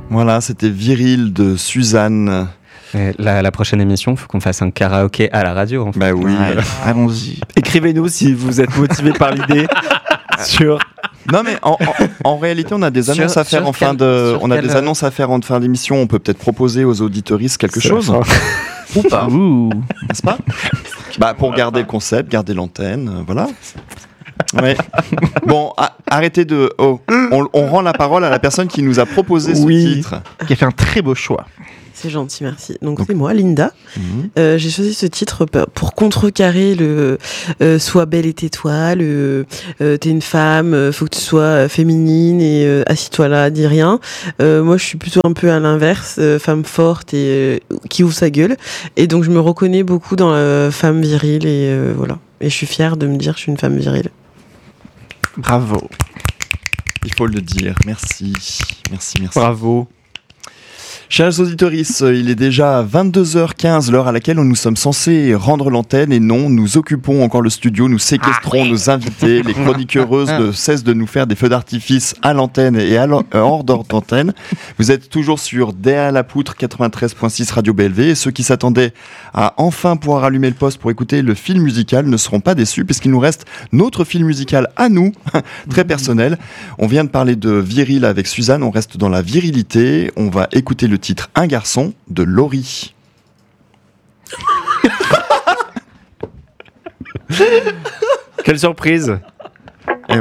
Voilà, c'était Viril de Suzanne. La prochaine émission, il faut qu'on fasse un karaoké à la radio. En fait. Bah oui, allons-y. Écrivez-nous si vous êtes motivé par l'idée sur... Non mais en réalité on a des annonces à faire des annonces à faire en fin d'émission. On peut peut-être proposer aux auditeuristes quelque chose ou pas, n'est-ce pas? Bah pour garder le concept, garder l'antenne, voilà. Ouais. Bon, arrêtez de. On rend la parole à la personne qui nous a proposé ce titre, qui a fait un très beau choix. C'est gentil, merci. Donc c'est moi, Linda. J'ai choisi ce titre pour contrecarrer le sois belle et tais-toi, t'es une femme, faut que tu sois féminine et assis-toi là, dis rien. Moi, je suis plutôt un peu à l'inverse, femme forte et qui ouvre sa gueule. Et donc, je me reconnais beaucoup dans la femme virile et voilà. Et je suis fière de me dire que je suis une femme virile. Bravo. Il faut le dire. Merci. Bravo. Chers auditeurs, il est déjà 22h15, l'heure à laquelle nous sommes censés rendre l'antenne. Et non, nous occupons encore le studio, nous séquestrons nos invités. Les chroniqueuses ne cessent de nous faire des feux d'artifice à l'antenne et hors d'antenne. Vous êtes toujours sur Derrière la poutre 93.6 Radio BLV. Et ceux qui s'attendaient à enfin pouvoir allumer le poste pour écouter le film musical ne seront pas déçus, puisqu'il nous reste notre film musical à nous, très personnel. On vient de parler de viril avec Suzanne, on reste dans la virilité. On va écouter le titre Un garçon de Laurie. Quelle surprise!